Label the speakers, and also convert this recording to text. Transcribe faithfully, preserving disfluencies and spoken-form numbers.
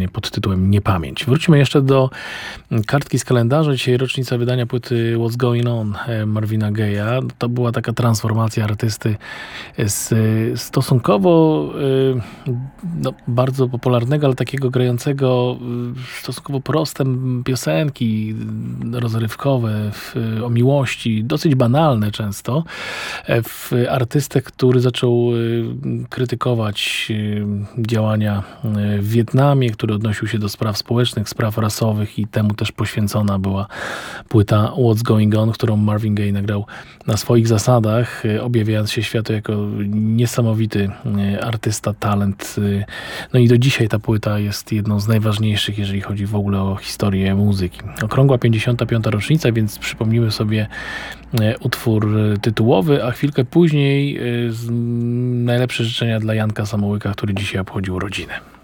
Speaker 1: pod tytułem Niepamięć. Wróćmy jeszcze do kartki z kalendarza. Dzisiaj rocznica wydania płyty What's Going On Marvina Gaye'a. To była taka transformacja artysty z stosunkowo no, bardzo popularnego, ale takiego grającego stosunkowo proste piosenki rozrywkowe o miłości, dosyć banalne często, w artystę, który zaczął krytykować działania w Wietnamie, który odnosił się do spraw społecznych, spraw rasowych i temu też poświęcona była płyta What's Going On, którą Marvin Gaye nagrał na swoich zasadach, objawiając się światu jako niesamowity artysta, talent. No i do dzisiaj ta płyta jest jedną z najważniejszych, jeżeli chodzi w ogóle o historię muzyki. Okrągła pięćdziesiąta piąta rocznica, więc przypomnimy sobie utwór tytułowy, a chwilkę później najlepsze życzenia dla Janka Samołyka, który dzisiaj obchodził urodziny.